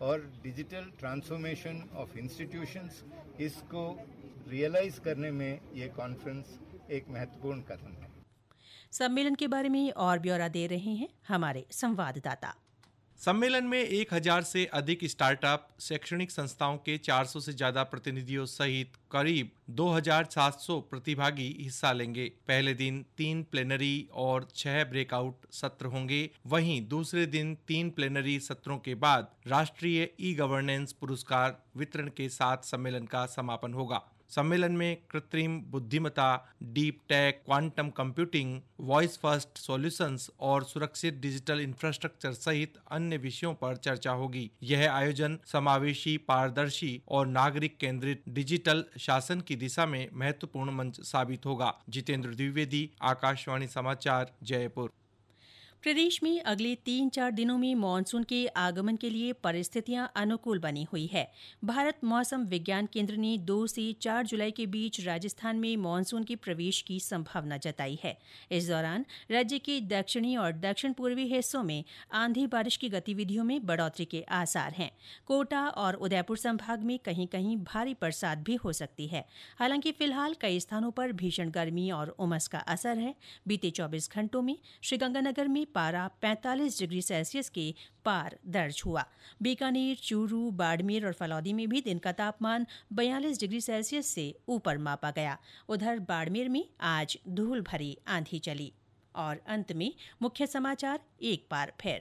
और digital transformation of institutions, इसको realise करने में ये कॉन्फ्रेंस एक महत्वपूर्ण कदम है। सम्मेलन के बारे में और ब्यौरा दे रहे हैं हमारे संवाददाता। सम्मेलन में 1000 से अधिक स्टार्टअप, शैक्षणिक संस्थाओं के 400 से ज्यादा प्रतिनिधियों सहित करीब 2700 प्रतिभागी हिस्सा लेंगे। पहले दिन 3 प्लेनरी और 6 ब्रेकआउट सत्र होंगे। वहीं दूसरे दिन 3 प्लेनरी सत्रों के बाद राष्ट्रीय ई गवर्नेंस पुरस्कार वितरण के साथ सम्मेलन का समापन होगा। सम्मेलन में कृत्रिम बुद्धिमत्ता, deep tech, quantum computing, voice first solutions और सुरक्षित डिजिटल इंफ्रास्ट्रक्चर सहित अन्य विषयों पर चर्चा होगी। यह आयोजन समावेशी, पारदर्शी और नागरिक केंद्रित डिजिटल शासन की दिशा में महत्वपूर्ण मंच साबित होगा। जितेंद्र द्विवेदी, आकाशवाणी समाचार, जयपुर। प्रदेश में अगले 3-4 दिनों में मानसून के आगमन के लिए परिस्थितियां अनुकूल बनी हुई है। भारत मौसम विज्ञान केंद्र ने 2 से 4 जुलाई के बीच राजस्थान में मानसून के प्रवेश की संभावना जताई है। इस दौरान राज्य के दक्षिणी और दक्षिण पूर्वी हिस्सों में आंधी बारिश की गतिविधियों में बढ़ोतरी के आसार हैं। कोटा और उदयपुर संभाग में कहीं कहीं भारी बरसात भी हो सकती है। हालांकि फिलहाल कई स्थानों पर भीषण गर्मी और उमस का असर है। बीते 24 घंटों में श्रीगंगानगर में पारा 45 डिग्री सेल्सियस के पार दर्ज हुआ। बीकानेर, चूरू, बाड़मेर और फलौदी में भी दिन का तापमान 42 डिग्री सेल्सियस से ऊपर मापा गया। उधर बाड़मेर में आज धूल भरी आंधी चली। और अंत में मुख्य समाचार एक बार फिर।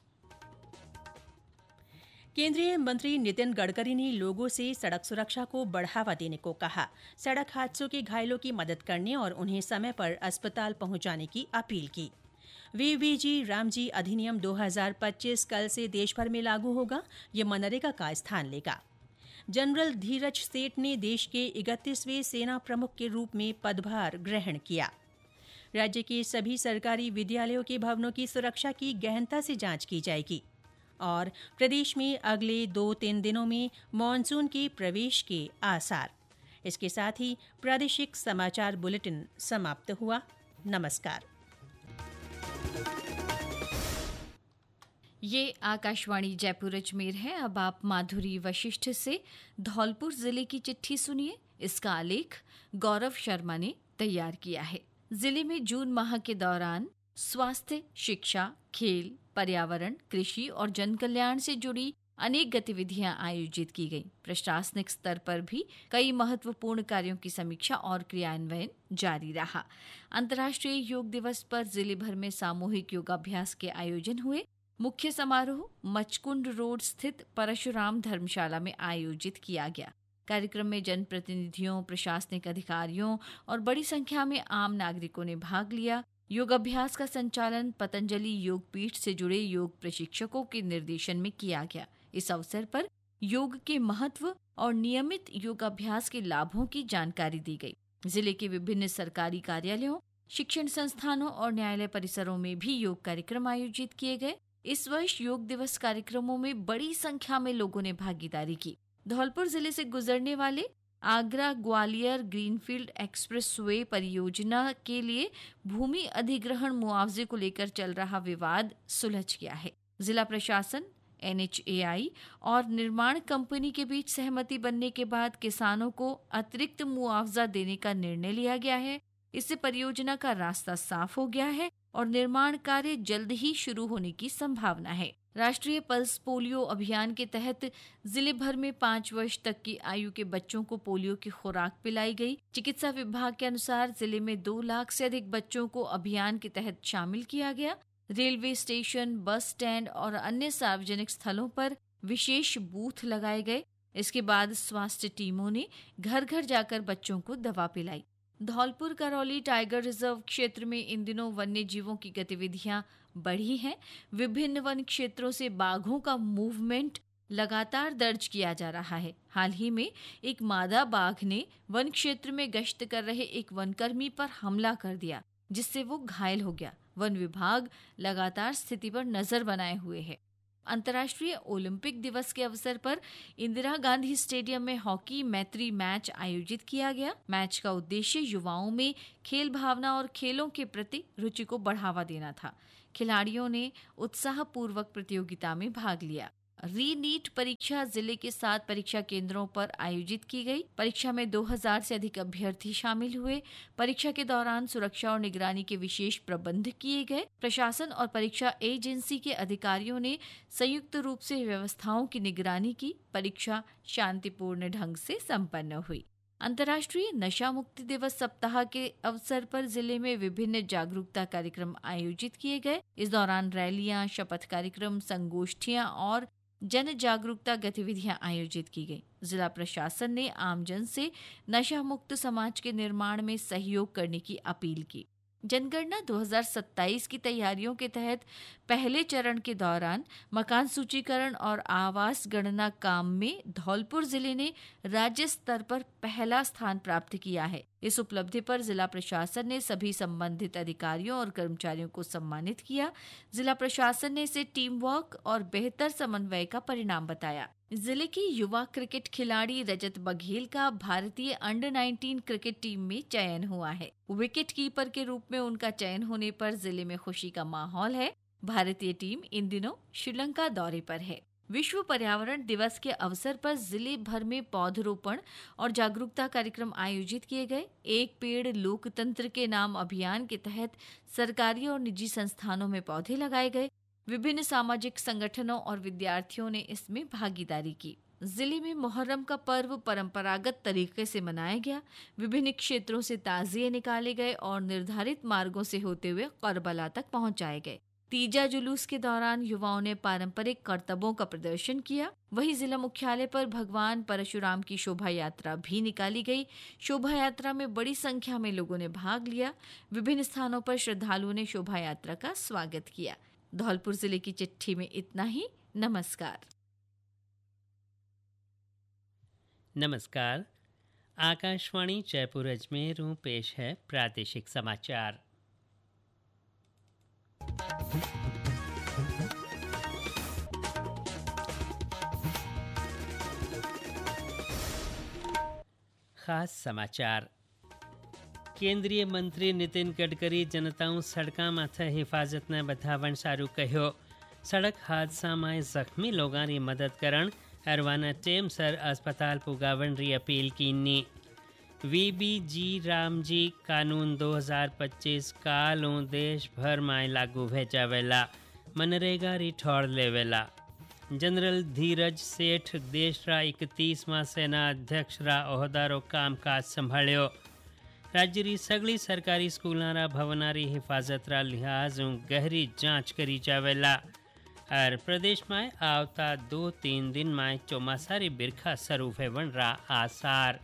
केंद्रीय मंत्री नितिन गडकरी ने लोगों से सड़क सुरक्षा को बढ़ावा देने को कहा। सड़क हादसों के घायलों की मदद करने और उन्हें समय पर अस्पताल पहुंचाने की अपील की। वीबीजी रामजी अधिनियम 2025 कल से देश भर में लागू होगा। ये मनरेगा का स्थान लेगा। जनरल धीरज सेठ ने देश के 31वें सेना प्रमुख के रूप में पदभार ग्रहण किया। राज्य के सभी सरकारी विद्यालयों के भवनों की सुरक्षा की गहनता से जांच की जाएगी। और प्रदेश में अगले 2-3 दिनों में मानसून के प्रवेश के आसार। इसके साथ ही प्रादेशिक समाचार बुलेटिन समाप्त हुआ। नमस्कार। ये आकाशवाणी जयपुर अजमेर है। अब आप माधुरी वशिष्ठ से धौलपुर जिले की चिट्ठी सुनिए। इसका आलेख गौरव शर्मा ने तैयार किया है। जिले में जून माह के दौरान स्वास्थ्य, शिक्षा, खेल, पर्यावरण, कृषि और जनकल्याण से जुड़ी अनेक गतिविधियां आयोजित की गईं। प्रशासनिक स्तर पर भी कई महत्वपूर्ण कार्यों की समीक्षा और क्रियान्वयन जारी रहा। अंतर्राष्ट्रीय योग दिवस पर जिले भर में सामूहिक योगाभ्यास के आयोजन हुए। मुख्य समारोह मचकुंड रोड स्थित परशुराम धर्मशाला में आयोजित किया गया। कार्यक्रम में जनप्रतिनिधियों, प्रशासनिक अधिकारियों और बड़ी संख्या में आम नागरिकों ने भाग लिया। योगाभ्यास का संचालन पतंजलि योग पीठ से जुड़े योग प्रशिक्षकों के निर्देशन में किया गया। इस अवसर पर योग के महत्व और नियमित योगाभ्यास के लाभों की जानकारी दी गई। जिले के विभिन्न सरकारी कार्यालयों, शिक्षण संस्थानों और न्यायालय परिसरों में भी योग कार्यक्रम आयोजित किए गए। इस वर्ष योग दिवस कार्यक्रमों में बड़ी संख्या में लोगों ने भागीदारी की। धौलपुर जिले से गुजरने वाले Agra Gwalior greenfield express way परियोजना के लिए भूमि अधिग्रहण मुआवजे को लेकर चल रहा विवाद सुलझ गया है। जिला प्रशासन, NHAI और निर्माण कंपनी के बीच सहमति बनने के बाद किसानों को अतिरिक्त मुआवजा देने का निर्णय लिया गया है। इससे परियोजना का रास्ता साफ हो गया है और निर्माण कार्य जल्द ही शुरू होने की संभावना है। राष्ट्रीय पल्स पोलियो अभियान के तहत जिले भर में 5 वर्ष तक की आयु के बच्चों को पोलियो की खुराक पिलाई गई। चिकित्सा विभाग के अनुसार जिले में 2 लाख से अधिक बच्चों को अभियान के तहत शामिल किया गया। रेलवे स्टेशन, बस स्टैंड और अन्य सार्वजनिक स्थलों पर विशेष बूथ लगाए गए। इसके बाद स्वास्थ्य टीमों ने घर घर जाकर बच्चों को दवा पिलाई। धौलपुर करौली टाइगर रिजर्व क्षेत्र में इन दिनों वन्य जीवों की गतिविधियां बढ़ी हैं। विभिन्न वन क्षेत्रों से बाघों का मूवमेंट लगातार दर्ज किया जा रहा है। हाल ही में एक मादा बाघ ने वन क्षेत्र में गश्त कर रहे एक वनकर्मी पर हमला कर दिया, जिससे वो घायल हो गया। वन विभाग लगातार स्थिति पर नजर बनाए हुए है। अंतर्राष्ट्रीय ओलंपिक दिवस के अवसर पर इंदिरा गांधी स्टेडियम में हॉकी मैत्री मैच आयोजित किया गया। मैच का उद्देश्य युवाओं में खेल भावना और खेलों के प्रति रुचि को बढ़ावा देना था। खिलाड़ियों ने उत्साहपूर्वक प्रतियोगिता में भाग लिया। री-नीट परीक्षा जिले के 7 परीक्षा केंद्रों पर आयोजित की गई। परीक्षा में 2000 से अधिक अभ्यर्थी शामिल हुए। परीक्षा के दौरान सुरक्षा और निगरानी के विशेष प्रबंध किए गए। प्रशासन और परीक्षा एजेंसी के अधिकारियों ने संयुक्त रूप से व्यवस्थाओं की निगरानी की। परीक्षा शांतिपूर्ण ढंग से संपन्न हुई। अंतर्राष्ट्रीय नशा मुक्ति दिवस सप्ताह के अवसर पर जिले में विभिन्न जागरूकता कार्यक्रम आयोजित किए गए। इस दौरान रैलियां, शपथ कार्यक्रम, संगोष्ठियां और जन जागरूकता गतिविधियां आयोजित की गई। जिला प्रशासन ने आमजन से नशा मुक्त समाज के निर्माण में सहयोग करने की अपील की। जनगणना 2027 की तैयारियों के तहत पहले चरण के दौरान मकान सूचीकरण और आवास गणना काम में धौलपुर जिले ने राज्य स्तर पर पहला स्थान प्राप्त किया है। इस उपलब्धि पर जिला प्रशासन ने सभी संबंधित अधिकारियों और कर्मचारियों को सम्मानित किया। जिला प्रशासन ने इसे टीम वर्क और बेहतर समन्वय का परिणाम बताया। जिले की युवा क्रिकेट खिलाड़ी रजत बघेल का भारतीय अंडर 19 क्रिकेट टीम में चयन हुआ है। विकेट कीपर के रूप में उनका चयन होने पर जिले में खुशी का माहौल है। भारतीय टीम इन दिनों श्रीलंका दौरे पर है। विश्व पर्यावरण दिवस के अवसर पर जिले भर में पौधरोपण और जागरूकता कार्यक्रम आयोजित किए गए। एक पेड़ लोकतंत्र के नाम अभियान के तहत सरकारी और निजी संस्थानों में पौधे लगाए गए। विभिन्न सामाजिक संगठनों और विद्यार्थियों ने इसमें भागीदारी की। जिले में मुहर्रम का पर्व परंपरागत तरीके से मनाया गया। विभिन्न क्षेत्रों से ताजिए निकाले गए और निर्धारित मार्गों से होते हुए करबला तक पहुंचाए गए। तीजा जुलूस के दौरान युवाओं ने पारंपरिक करतबों का प्रदर्शन किया। वहीं जिला मुख्यालय पर भगवान परशुराम की शोभा यात्रा भी निकाली गई। शोभा यात्रा में बड़ी संख्या में लोगों ने भाग लिया। विभिन्न स्थानों पर श्रद्धालुओं ने शोभा यात्रा का स्वागत किया। धौलपुर जिले की चिट्ठी में इतना ही। नमस्कार। नमस्कार। आकाशवाणी जयपुर अजमेर पेश है प्रादेशिक समाचार। खास समाचार। केंद्रीय मंत्री नितिन गडकरी जनताओं सड़कों माथे हिफाजत ने बधावण सारू कहो। सड़क हादसा में जख्मी लोगों की मदद करण अरवाना टेम सर अस्पताल पुगावण री अपील कीनी। VBG रामजी कानून 2025 कालों देश भर में लागू भेजावेला। मनरेगा री ठोड़ लेवेला। जनरल धीरज सेठ देश रा 31वां सेना अध्यक्ष रा ओहदारो कामकाज संभाळ्यो। राज्य री सगली सरकारी स्कूलां भवनां री हिफाजत रा लिहाज गहरी जांच करी जावेला। और प्रदेश में आवता 2-3 दिन में चौमासारी बिरखा शुरू होवण रा आसार।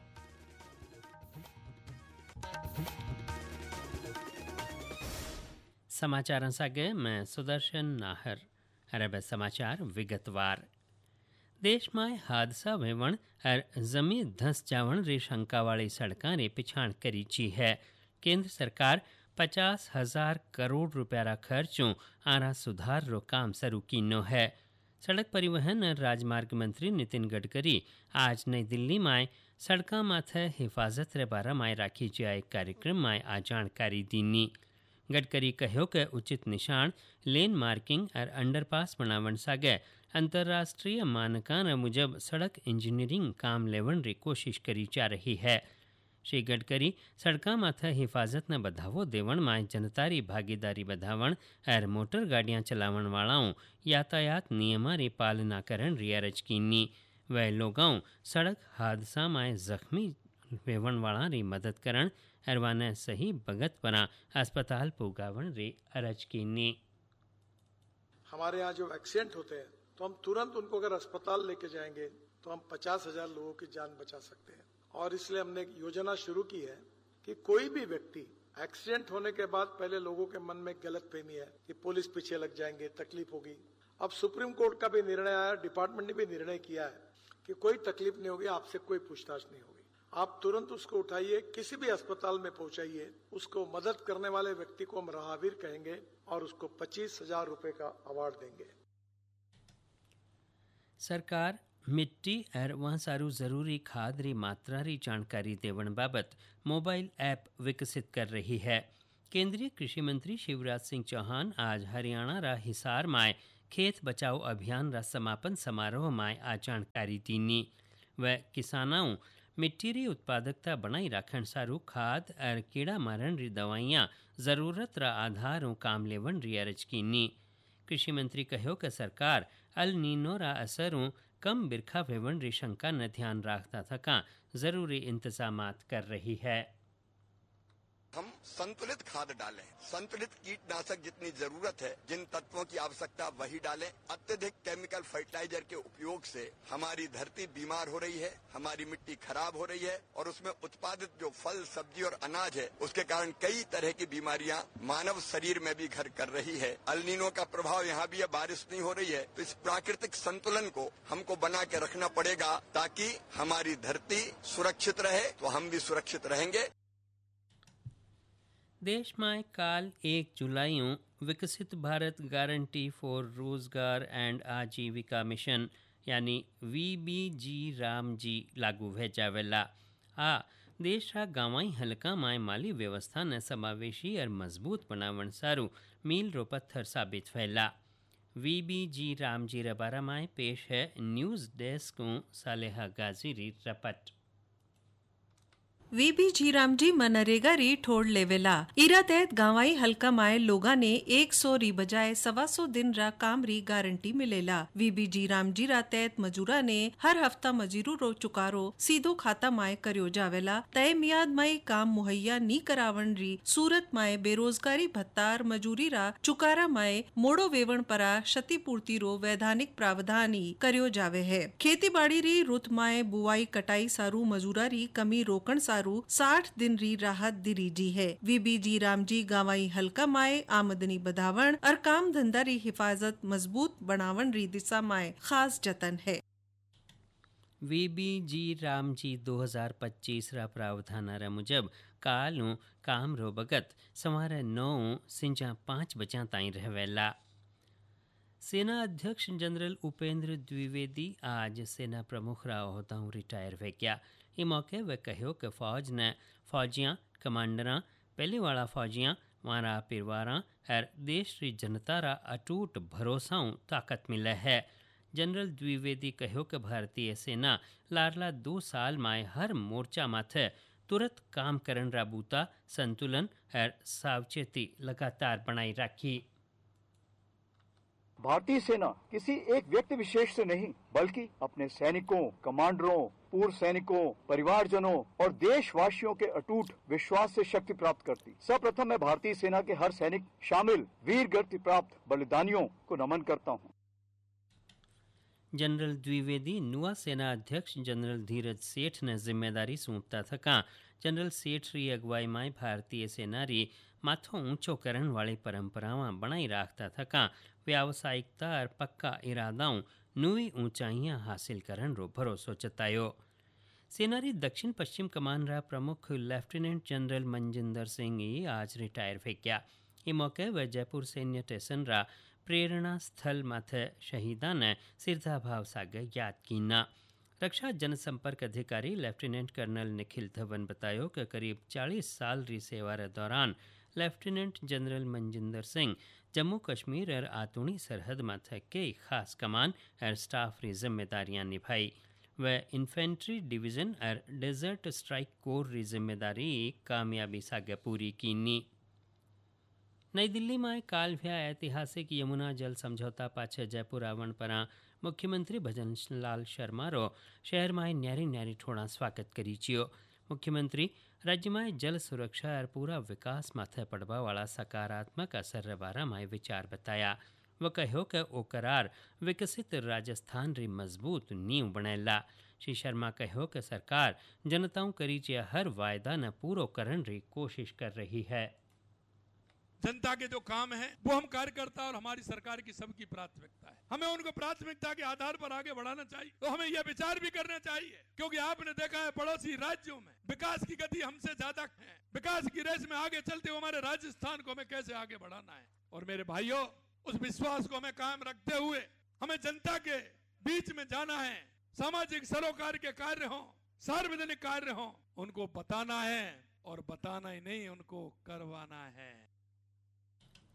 समाचार सागे मैं सुदर्शन नाहर। अरब समाचार विगतवार। देश में हादसा वेवण और जमीन धंस जावण री शंका वाली सड़कों ने पिछाण करी ची है। केंद्र सरकार 50,000 करोड़ रुपया रा खर्चों आरा सुधार रो काम शुरू कीनो है। सड़क परिवहन और राजमार्ग मंत्री नितिन गडकरी आज नई दिल्ली में सड़कों माथे हिफाजत रे बारे में राखी जाए कार्यक्रम में आ जानकारी दीनी। गडकरी कहो कि उचित निशान, लेन मार्किंग और अंडरपास बनावण सागे अंतर्राष्ट्रीय मानकां मुजब सड़क इंजीनियरिंग काम लेवण री कोशिश करी जा रही है। श्री गडकरी सड़कों माथे हिफाजत ने बढ़ावो देवण में जनता री भागीदारी बढ़ावण और मोटर गाड़ियां चलावण वालाओं यातायात नियमां री पालना करण री अर्ज कीनी। वह लोगों सड़क हादसा में जख्मी वेवण वाला री मदद करण और वाने सही बगत परा अस्पताल पुगावण री अर्ज कीनी। हमारे यहाँ जो एक्सीडेंट होते हैं तो हम तुरंत उनको अगर अस्पताल लेके जाएंगे तो हम 50,000 लोगों की जान बचा सकते हैं। और इसलिए हमने एक योजना शुरू की है कि कोई भी व्यक्ति एक्सीडेंट होने के बाद पहले लोगों के मन में गलतफहमी है कि पुलिस पीछे लग जाएंगे, तकलीफ होगी। अब सुप्रीम कोर्ट का भी निर्णय आया, डिपार्टमेंट ने भी निर्णय किया है कि कोई तकलीफ नहीं होगी, आपसे कोई पूछताछ नहीं होगी। आप तुरंत उसको उठाइए, किसी भी अस्पताल में पहुंचाइए। उसको मदद करने वाले व्यक्ति को हम राहवीर कहेंगे और उसको 25,000 रुपए का अवार्ड देंगे। सरकार मिट्टी और वहाँ सारू जरूरी खाद री मात्रा री जानकारी देवण बाबत मोबाइल ऐप विकसित कर रही है। केंद्रीय कृषि मंत्री शिवराज सिंह चौहान आज हरियाणा रा हिसार में खेत बचाओ अभियान रा समापन समारोह में आ जानकारी दीनी। व किसानों मिट्टी री उत्पादकता बनाई रखण सारू खाद और कीड़ा मारण री दवाइयाँ जरूरत रा आधारों काम लेवन री अर्ज कीनी। कृषि मंत्री कहो कि सरकार अल नीनो रा असरों कम बिरखा वेवन री शंका न ध्यान रखता थका जरूरी इंतजामात कर रही है। हम संतुलित खाद डालें, संतुलित कीटनाशक जितनी जरूरत है, जिन तत्वों की आवश्यकता वही डालें। अत्यधिक केमिकल फर्टिलाइजर के उपयोग से हमारी धरती बीमार हो रही है, हमारी मिट्टी खराब हो रही है और उसमें उत्पादित जो फल, सब्जी और अनाज है उसके कारण कई तरह की बीमारियां मानव शरीर में भी घर कर रही है। अल नीनो का प्रभाव यहाँ भी है, बारिश नहीं हो रही है, तो इस प्राकृतिक संतुलन को हमको बना के रखना पड़ेगा ताकि हमारी धरती सुरक्षित रहे तो हम भी सुरक्षित रहेंगे। देश में काल 1 जुलाईयों विकसित भारत गारंटी फॉर रोजगार एंड आजीविका मिशन यानी VBG रामजी लागू भे जावेला। आ देश रा गांवाई हलका में माली व्यवस्था न समावेशी और मजबूत बनावन सारू मील रो पत्थर साबित फैला। VBG रामजी रबारा में पेश है न्यूज डेस्क को सालेहा गाजी री रपट। VBG रामजी मनरेगा री ठोड़ लेवेला। इरा तहत गांवाई हल्का माए लोगा ने 100 री बजाय 125 दिन रा काम री गारंटी मिलेला। VBG रामजी रा तहत मजूरा ने हर हफ्ता मजूरू रो चुकारो सीधो खाता माए करियो जावेला। तय मियाद माए काम मुहैया नी करावन री सूरत माए बेरोजगारी भत्तार मजूरी रा चुकारा माए मोड़ो वेवण परा क्षतिपूर्ति रो वैधानिक प्रावधान ही करियो जावे है। खेती बाड़ी री रुत माए बुआई कटाई सारू मजूरा री कमी रोकण 60 दिन री राहत दिरी जी है। VBG रामजी गांवाई हल्का माए आमदनी बढ़ावन और काम धंधा री हिफाजत मजबूत बनावन री दिशा माए खास जतन है। VBG रामजी 2025 रा प्रावधान रा मुजब कालू काम रो बगत सवारे 9 सिंजा 5 बजा ताई रहवेला। सेना अध्यक्ष जनरल उपेंद्र द्विवेदी आज सेना प्रमुख रा ओहदाऊ रिटायर वे गया। ई मौके वे कहो कि फौज ने फौजियाँ कमांडरा पहले वाला फौजियाँ मारा पिरवारा और देश री जनता रा अटूट भरोसाओं ताकत मिले है। जनरल द्विवेदी कहो कि भारतीय सेना लारला 2 साल माए हर मोर्चा माथे तुरंत काम करन रा बूता संतुलन और सावचेती लगातार बनाई रखी। भारतीय सेना किसी एक व्यक्ति विशेष से नहीं बल्कि अपने सैनिकों, कमांडरों, पूर्व सैनिकों, परिवारजनों और देशवासियों के अटूट विश्वास से शक्ति प्राप्त करती। सर्वप्रथम मैं भारतीय सेना के हर सैनिक शामिल वीर गति प्राप्त बलिदानियों को नमन करता हूँ। जनरल द्विवेदी नुआ सेना अध्यक्ष जनरल धीरज सेठ ने जिम्मेदारी सौंपता थका। जनरल सेठ री अगुवाई में भारतीय सेना री माथो ऊंचो करण वाली परंपरावां बनाई रखता थका। व्यावसायिकता और पक्का इरादाओं नई ऊंचाइयां हासिल करन रो भरोसो जतायो। सेना री दक्षिण पश्चिम कमान रा प्रमुख लेफ्टिनेंट जनरल मनजिंदर सिंह आज रिटायर वे गया। ई मौके वे जयपुर सैन्य स्टेशन रा प्रेरणा स्थल माथे शहीदा ने सिरधा भाव सागे याद कीना। रक्षा जनसंपर्क अधिकारी लेफ्टिनेंट कर्नल निखिल धवन बतायो कि करीब 40 साल री सेवा रे दौरान लेफ्टिनेंट जनरल मनजिंदर सिंह जम्मू कश्मीर और आतूणी सरहद माथे कई खास कमान और स्टाफ री जिम्मेदारियां निभाई। व इन्फेंट्री डिवीजन और डेजर्ट स्ट्राइक कोर री जिम्मेदारी कामयाबी सागे पूरी कीनी। नई दिल्ली में काल भ्या ऐतिहासिक यमुना जल समझौता पाछे जयपुर आवण परा मुख्यमंत्री भजन लाल शर्मा रो शहर में न्यारी न्यारी ठोड़ा स्वागत करी छियो। मुख्यमंत्री राज्य में जल सुरक्षा और पूरा विकास माथे पड़वा वाला सकारात्मक असर बारा में विचार बताया। वह कहो कि ओ करार विकसित राजस्थान री मजबूत नींव बनेला। श्री शर्मा कहो कि सरकार जनताओं करी जे हर वायदा न पूरो करन री कोशिश कर रही है। जनता के जो काम है वो हम कार्यकर्ता और हमारी सरकार की सबकी प्राथमिकता है। हमें उनको प्राथमिकता के आधार पर आगे बढ़ाना चाहिए। तो हमें यह विचार भी करना चाहिए क्योंकि आपने देखा है पड़ोसी राज्यों में विकास की गति हमसे ज्यादा है। विकास की रेस में आगे चलते हुए हमारे राजस्थान को हमें कैसे आगे बढ़ाना है। और मेरे भाइयों, उस विश्वास को हमें कायम रखते हुए हमें जनता के बीच में जाना है। सामाजिक सरोकार के कार्य हों, सार्वजनिक कार्य हों, उनको बताना है और बताना ही नहीं, उनको करवाना है।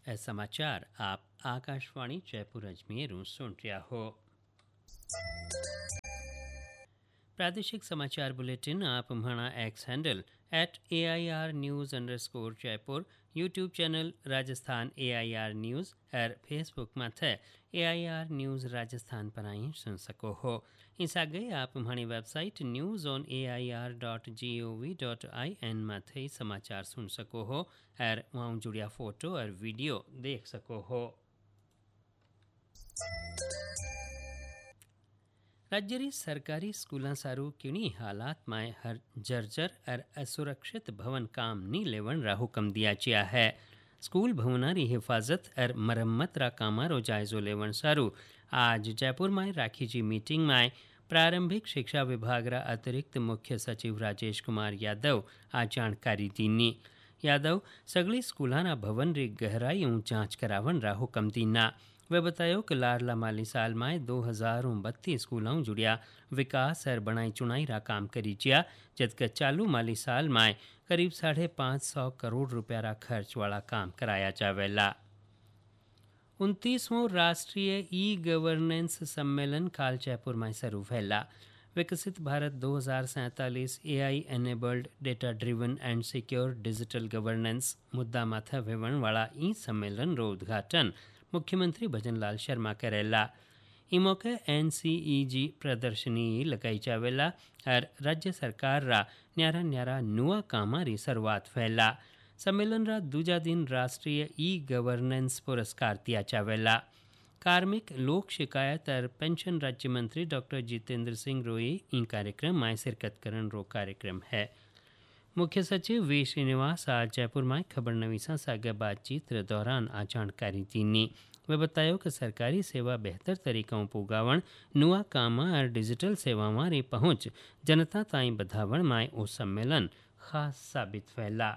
समाचार आप आकाशवाणी जयपुर अजमेर सुन रहा हो। प्रादेशिक समाचार बुलेटिन आप हमारा x handle @AIR_News_Jaipur, YouTube channel Rajasthan AIR news और फेसबुक माथे AIR न्यूज़ राजस्थान पर आई सुन सको हो। इस आगे आप हमारी वेबसाइट news.air.gov.in माथे समाचार सुन सको हो और वहाँ जुड़िया फोटो और वीडियो देख सको हो। राज्य सरकारी स्कूलों सारू किणी हालात में हर जर्जर और असुरक्षित भवन काम नहीं लेवन रा हुक्म दिया गया है। स्कूल भवनारी हिफाजत और मरम्मत रा कामारो जायजो लेवन सारू आज जयपुर में राखी जी मीटिंग में प्रारंभिक शिक्षा विभाग रा अतिरिक्त मुख्य सचिव राजेश कुमार यादव आ जानकारी दीनी। यादव सगली स्कूलाना भवन री गहराई जांच करावन रा हुक्म दीना। वे बतायो कि लाडला माली साल में 2032 स्कूलों जुड़िया विकास और बनाई चुनाई रा काम करी जिया, जबकि चालू माली साल में करीब 550 करोड़ रुपया रा खर्च वाला काम कराया जावेला। 29वां राष्ट्रीय ई गवर्नेंस सम्मेलन काल जयपुर में शुरू भेला। विकसित Bharat 2047 AI enabled data driven and secure digital governance मुद्दा माथा भेवण वाला ई सम्मेलन रो उद्घाटन मुख्यमंत्री भजनलाल शर्मा करेला। ई मौके NCEG प्रदर्शनी लगाई जावेला और राज्य सरकार रा न्यारा न्यारा नुआ कामारी शुरुआत फैला। सम्मेलन रा दूजा दिन राष्ट्रीय ई गवर्नेंस पुरस्कार दिया जावेला। कार्मिक लोक शिकायत और पेंशन राज्य मंत्री डॉक्टर जितेंद्र सिंह रोई ई कार्यक्रम में शिरकत करन रो कार्यक्रम है। मुख्य सचिव वी श्रीनिवास आज जयपुर में खबर नवीसा सागे बातचीत दौरान आ जानकारी दीनी। वे बतायो कि सरकारी सेवा बेहतर तरीकों पुगावण नुआ कामा और डिजिटल सेवावां री पहुंच जनता ताईं बधावण में ओ सम्मेलन खास साबित फैला।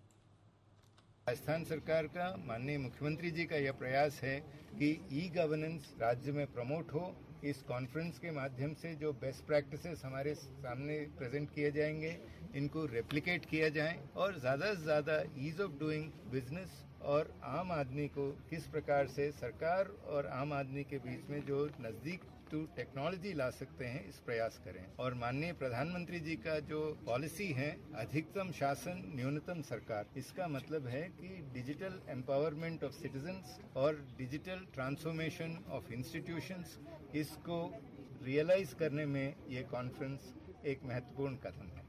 राजस्थान सरकार का माननीय मुख्यमंत्री जी का यह प्रयास है कि ई गवर्नेंस राज्य में प्रमोट हो। इस कॉन्फ्रेंस के माध्यम से जो बेस्ट प्रैक्टिसेस हमारे सामने प्रेजेंट किए जाएंगे, इनको रेप्लिकेट किया जाए और ज़्यादा से ज़्यादा ईज ऑफ डूइंग बिजनेस और आम आदमी को किस प्रकार से सरकार और आम आदमी के बीच में जो नज़दीक टू टेक्नोलॉजी ला सकते हैं, इस प्रयास करें। और माननीय प्रधानमंत्री जी का जो पॉलिसी है अधिकतम शासन न्यूनतम सरकार, इसका मतलब है कि डिजिटल एम्पावरमेंट ऑफ सिटीजन्स और डिजिटल ट्रांसफॉर्मेशन ऑफ इंस्टीट्यूशंस, इसको रियलाइज करने में ये कॉन्फ्रेंस एक महत्वपूर्ण कदम है।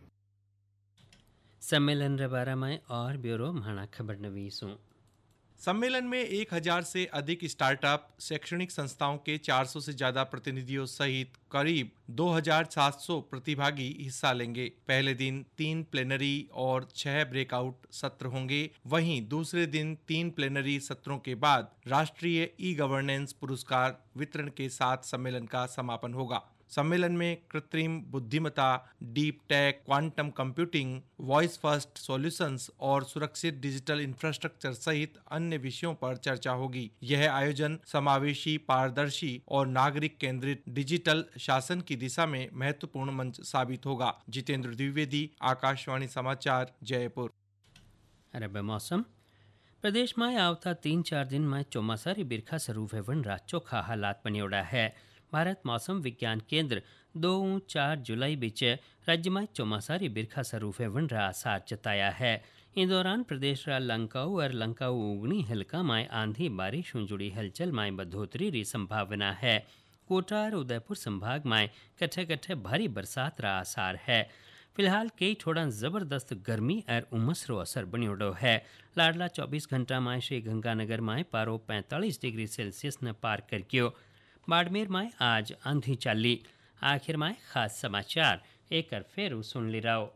सम्मेलन रे बारे में और ब्यूरो महाना खबर नवीसों। सम्मेलन में 1000 से अधिक स्टार्टअप, शैक्षणिक संस्थाओं के 400 से ज्यादा प्रतिनिधियों सहित करीब 2700 प्रतिभागी हिस्सा लेंगे। पहले दिन 3 प्लेनरी और 6 ब्रेकआउट सत्र होंगे। वहीं दूसरे दिन 3 प्लेनरी सत्रों के बाद राष्ट्रीय ई गवर्नेंस पुरस्कार वितरण के साथ सम्मेलन का समापन होगा। सम्मेलन में कृत्रिम बुद्धिमत्ता, deep tech, quantum computing, voice first solutions और सुरक्षित डिजिटल इंफ्रास्ट्रक्चर सहित अन्य विषयों पर चर्चा होगी। यह आयोजन समावेशी, पारदर्शी और नागरिक केंद्रित डिजिटल शासन की दिशा में महत्वपूर्ण मंच साबित होगा। जितेंद्र द्विवेदी, आकाशवाणी समाचार, जयपुर। अरब मौसम प्रदेश में आवता 3-4 दिन में चौमासारी बिरखा शुरू भेवन चोखा हालात बनियोड़ा है। भारत मौसम विज्ञान केंद्र 2-4 जुलाई बीच राज्य में चौमासारी बिरखा शुरू भेवन आसार जताया है। इस दौरान प्रदेश रा लंकाऊ और लंकाऊ उगनी हल्का में आंधी बारिश जुड़ी हलचल में बढ़ोतरी री संभावना है। कोटा और उदयपुर संभाग में कट्ठे कट्ठे भारी बरसात रा आसार है। फिलहाल कई थोड़ा जबरदस्त गर्मी और उमस रो असर बनियोड़ो है। लाडला 24 घंटा में श्री गंगानगर में पारो 45 डिग्री सेल्सियस ने पार कर गयो। बाड़मेर में आज आंधी चाली। आखिर में खास समाचार एक फिर सुन ली रहो।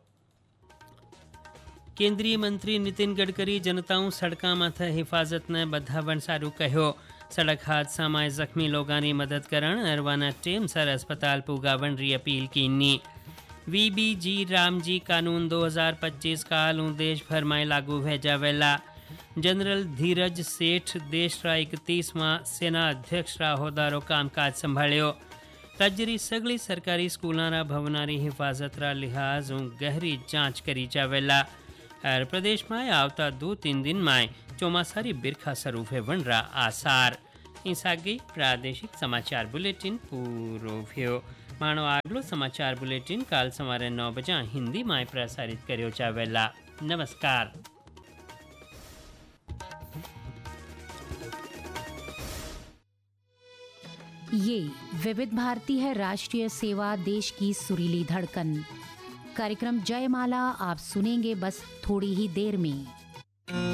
केंद्रीय मंत्री नितिन गडकरी जनताओं सड़का माथे हिफाजत ने बधावण सारू कहो। सड़क हादसा में जख्मी लोगों की मदद करण और वाना टेम सर अस्पताल पुगावण री अपील कीनी। VBG रामजी कानून 2025 काल देश भर में लागू है जावेला। जनरल धीरज सेठ देश रा 31वां सेना अध्यक्ष रा होदारो कामकाज संभाळ्यो। राज्य री सगली सरकारी स्कूलों रा भवनारी हिफाजत रा लिहाज गहरी जांच करी जावेला। और प्रदेश में आवता 2-3 दिन में ચોમાસારી બિરખા સ્વરૂપે વણરા આસાર ઈસાગી પ્રાદેશિક સમાચાર બુલેટિન પૂરો થયો. માણો આગલો સમાચાર બુલેટિન કાલ સવારે 9 બજે હિન્દીમાં પ્રસારિત કર્યો ચાવેલા. નમસ્કાર. ये विविध भारती है, राष्ट्रीय सेवा, देश की सुरीली धड़कन. कार्यक्रम जयमाला आप सुनेंगे बस थोड़ी ही देर में.